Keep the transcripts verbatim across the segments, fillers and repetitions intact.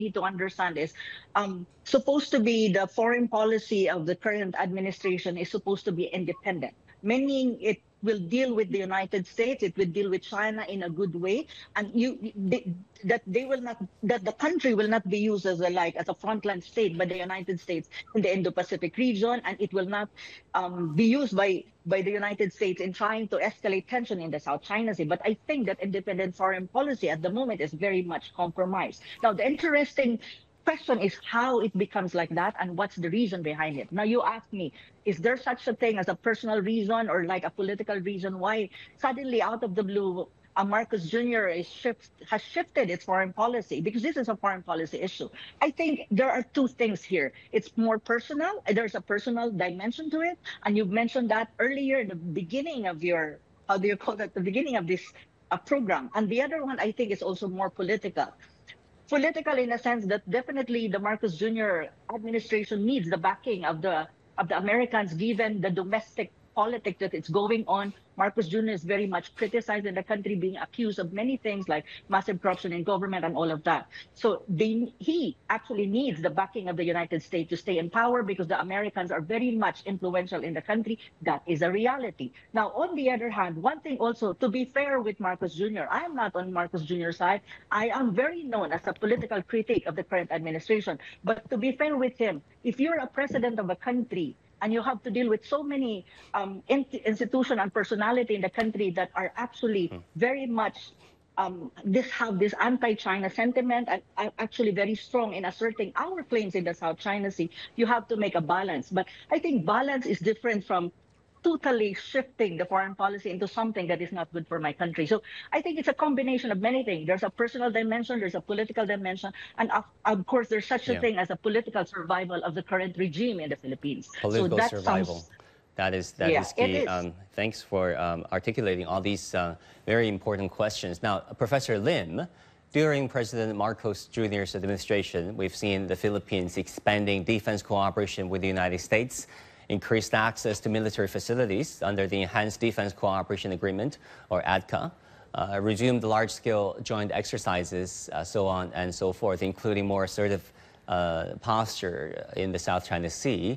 need to understand is um, supposed to be the foreign policy of the current administration is supposed to be independent, meaning it will deal with the United States, it will deal with China in a good way, and you they, that they will not that the country will not be used as a like as a frontline state by the United States in the Indo-Pacific region, and it will not um, be used by by the United States in trying to escalate tension in the South China Sea. But I think that independent foreign policy at the moment is very much compromised. Now, the interesting question is how it becomes like that and what's the reason behind it. Now, you ask me, is there such a thing as a personal reason or like a political reason why suddenly out of the blue uh, Marcos Junior is shift, has shifted its foreign policy? Because this is a foreign policy issue. I think there are two things here. It's more personal. There's a personal dimension to it. And you've mentioned that earlier in the beginning of your, how do you call that, the beginning of this uh, program. And the other one, I think, is also more political political in a sense that definitely the Marcos Junior administration needs the backing of the of the Americans given the domestic politics that it's going on. Marcos Junior is very much criticized in the country, being accused of many things like massive corruption in government and all of that. So they, he actually needs the backing of the United States to stay in power because the Americans are very much influential in the country. That is a reality. Now, on the other hand, one thing also, to be fair with Marcos Junior, I am not on Marcos Junior's side. I am very known as a political critic of the current administration. But to be fair with him, if you're a president of a country and you have to deal with so many um, in institution and personality in the country that are actually Hmm. very much um, this have this anti-China sentiment and are actually very strong in asserting our claims in the South China Sea. You have to make a balance, but I think balance is different from totally shifting the foreign policy into something that is not good for my country. So I think it's a combination of many things. There's a personal dimension, there's a political dimension, and of, of course, there's such a Yeah. thing as a political survival of the current regime in the Philippines. So Political that survival. sounds, That is that yeah, is it key. is. Um, thanks for um, articulating all these uh, very important questions. Now, Professor Lim, during President Marcos Junior's administration, we've seen the Philippines expanding defense cooperation with the United States, increased access to military facilities under the Enhanced Defense Cooperation Agreement, or A D C A, uh, resumed large-scale joint exercises, uh, so on and so forth, including more assertive uh, posture in the South China Sea.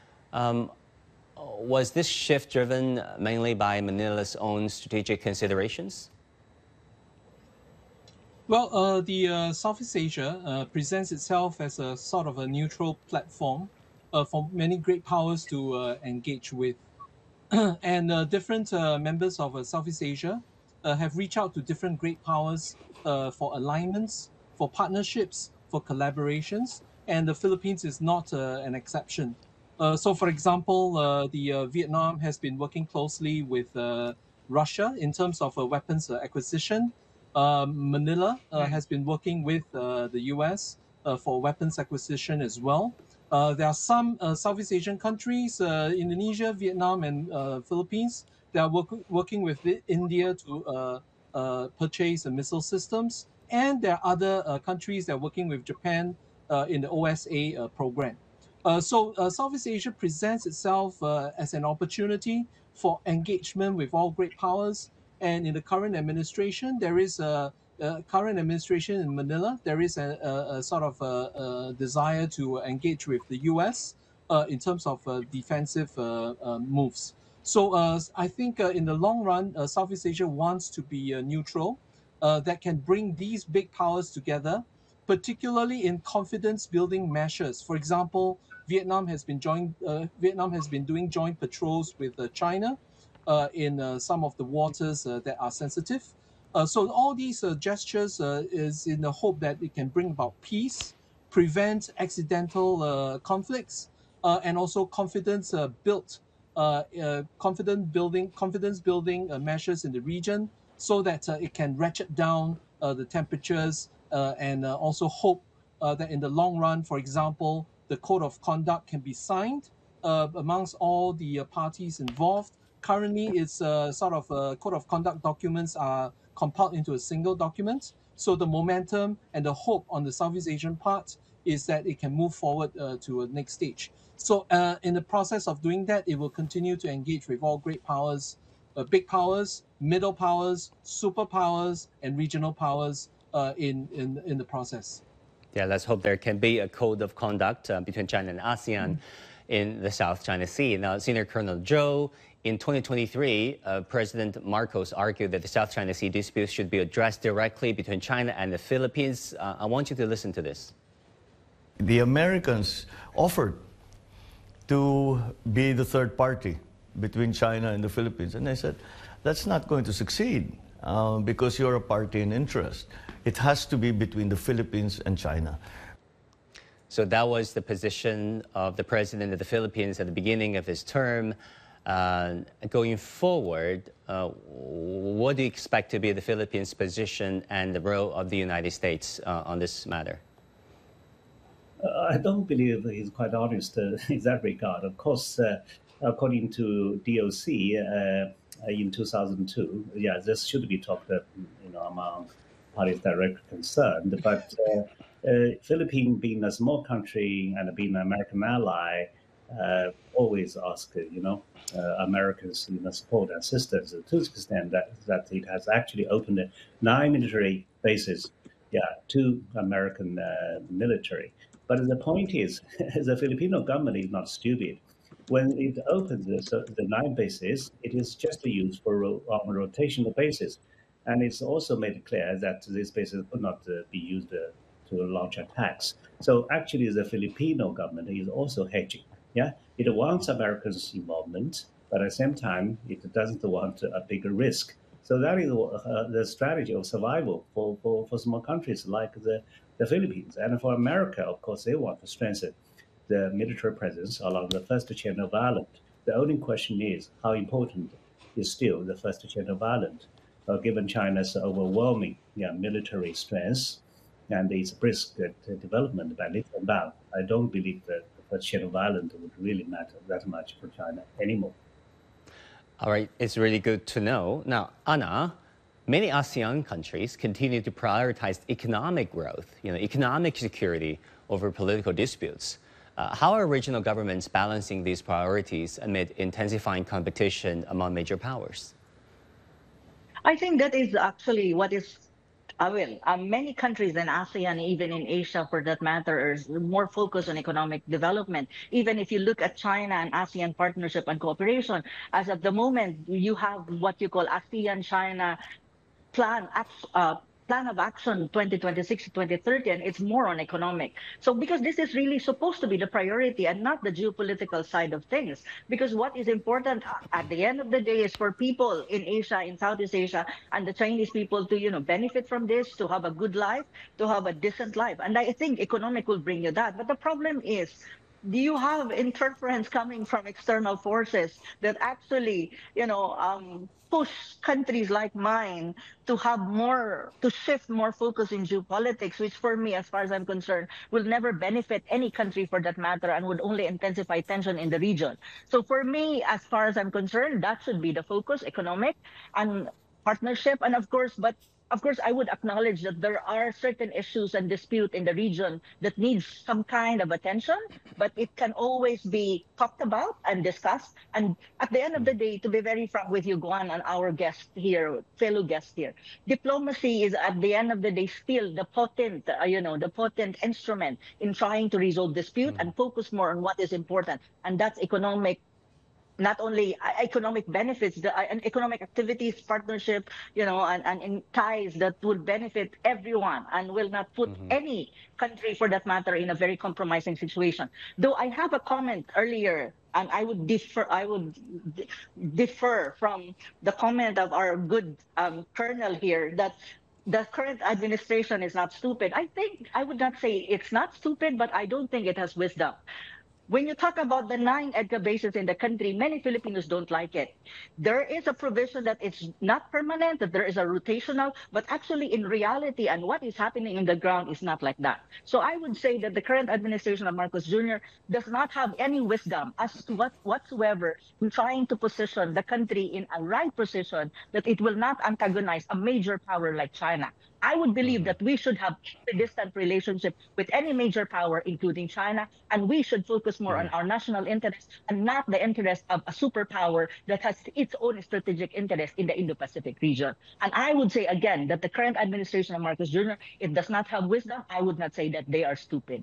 Um, Was this shift driven mainly by Manila's own strategic considerations? Well, uh, the uh, Southeast Asia uh, presents itself as a sort of a neutral platform uh, for many great powers to uh, engage with. and uh, different uh, members of uh, Southeast Asia uh, have reached out to different great powers uh, for alignments, for partnerships, for collaborations, and the Philippines is not uh, an exception. Uh, so, for example, uh, the uh, Vietnam has been working closely with uh, Russia in terms of uh, weapons uh, acquisition. Um, Manila uh, has been working with uh, the U S uh, for weapons acquisition as well. Uh, there are some uh, Southeast Asian countries, uh, Indonesia, Vietnam, and uh, Philippines, that are work working with India to uh, uh, purchase uh, missile systems. And there are other uh, countries that are working with Japan uh, in the O S A uh, program. Uh, so uh, Southeast Asia presents itself uh, as an opportunity for engagement with all great powers. And in the current administration, there is a, a current administration in Manila. There is a, a, a sort of a, a desire to engage with the U S uh, in terms of uh, defensive uh, uh, moves. So uh, I think uh, in the long run, uh, Southeast Asia wants to be uh, neutral, uh, that can bring these big powers together, particularly in confidence-building measures. For example, Vietnam has been joined. Uh, Vietnam has been doing joint patrols with uh, China uh, in uh, some of the waters uh, that are sensitive. Uh, so all these uh, gestures uh, is in the hope that it can bring about peace, prevent accidental uh, conflicts, uh, and also confidence uh, built, uh, uh, confidence building, confidence building uh, measures in the region, so that uh, it can ratchet down uh, the temperatures uh, and uh, also hope uh, that in the long run, for example, the code of conduct can be signed uh, amongst all the uh, parties involved. Currently, it's uh, sort of uh, code of conduct documents are compiled into a single document. So the momentum and the hope on the Southeast Asian part is that it can move forward uh, to a next stage. So uh, in the process of doing that, it will continue to engage with all great powers, uh, big powers, middle powers, superpowers, and regional powers uh, in, in, in the process. Yeah, let's hope there can be a code of conduct uh, between China and ASEAN mm-hmm. in the South China Sea. Now, Senior Colonel Zhou, in twenty twenty-three, uh, President Marcos argued that the South China Sea dispute should be addressed directly between China and the Philippines. Uh, I want you to listen to this. The Americans offered to be the third party between China and the Philippines. And I said, that's not going to succeed uh, because you're a party in interest. It has to be between the Philippines and China. So that was the position of the president of the Philippines at the beginning of his term. Uh, going forward, uh, what do you expect to be the Philippines' position and the role of the United States uh, on this matter? Uh, I don't believe he's quite honest uh, in that regard. Of course, uh, according to D O C uh, in two thousand two, yeah, this should be talked, uh, you know, among parties directly concerned. But uh, uh, Philippines, being a small country and being an American ally, uh, always ask, you know, uh, Americans, you know, support and assistance to the extent that that it has actually opened nine military bases, yeah, to American uh, military. But the point is, the Filipino government is not stupid. When it opens the, the nine bases, it is just used for on a rotational basis. And it's also made clear that these bases would not uh, be used uh, to launch attacks. So actually, the Filipino government is also hedging. Yeah, it wants Americans' involvement, but at the same time, it doesn't want a bigger risk. So that is uh, the strategy of survival for, for, for small countries like the, the Philippines. And for America, of course, they want to strengthen the military presence along the first chain of island. The only question is how important is still the first chain of island, uh, given China's overwhelming yeah, military strength and its brisk uh, development by leaps and bounds. I don't believe that the first chain of island would really matter that much for China anymore. All right, it's really good to know. Now, Anna, many ASEAN countries continue to prioritize economic growth, you know, economic security over political disputes. Uh, how are regional governments balancing these priorities amid intensifying competition among major powers? I think that is actually what is, I will. Um, many countries in ASEAN, even in Asia for that matter, are more focused on economic development. Even if you look at China and ASEAN partnership and cooperation, as of the moment, you have what you call ASEAN-China plan, uh, plan of action twenty twenty-six to twenty thirty, and it's more on economic. So because this is really supposed to be the priority and not the geopolitical side of things. Because what is important at the end of the day is for people in Asia, in Southeast Asia, and the Chinese people to, you know, benefit from this, to have a good life, to have a decent life. And I think economic will bring you that. But the problem is, do you have interference coming from external forces that actually, you know, um, push countries like mine to have more, to shift more focus in geopolitics, which for me, as far as I'm concerned, will never benefit any country for that matter and would only intensify tension in the region. So for me, as far as I'm concerned, that should be the focus, economic and partnership. And of course, but Of course, I would acknowledge that there are certain issues and dispute in the region that needs some kind of attention, but it can always be talked about and discussed. And at the end of the day, to be very frank with you, Guan, and our guest here, fellow guest here, diplomacy is at the end of the day still the potent, uh, you know, the potent instrument in trying to resolve dispute mm-hmm. and focus more on what is important, and that's economic. Not only economic benefits, the and economic activities, partnership, you know, and, and in ties that would benefit everyone and will not put mm-hmm. any country, for that matter, in a very compromising situation. Though I have a comment earlier, and I would differ, I would differ from the comment of our good um, colonel here that the current administration is not stupid. I think I would not say it's not stupid, but I don't think it has wisdom. When you talk about the nine EDCA bases in the country, many Filipinos don't like it. There is a provision that it's not permanent, that there is a rotational, but actually in reality and what is happening in the ground is not like that. So I would say that the current administration of Marcos Junior does not have any wisdom as to what whatsoever in trying to position the country in a right position that it will not antagonize a major power like China. I would believe that we should have equidistant relationship with any major power, including China, and we should focus more on our national interests and not the interest of a superpower that has its own strategic interest in the Indo-Pacific region. And I would say again that the current administration of Marcos Junior, it does not have wisdom. I would not say that they are stupid.